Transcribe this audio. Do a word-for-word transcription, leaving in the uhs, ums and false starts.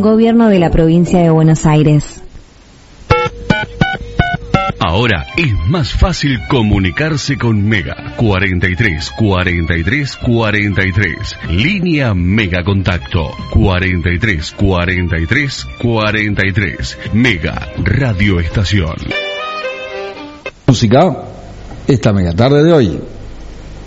Gobierno de la Provincia de Buenos Aires. Ahora es más fácil comunicarse con Mega. cuarenta y tres, cuarenta y tres, cuarenta y tres. Línea Mega Contacto. cuarenta y tres, cuarenta y tres, cuarenta y tres. Mega Radio Estación. Música, esta mega tarde de hoy.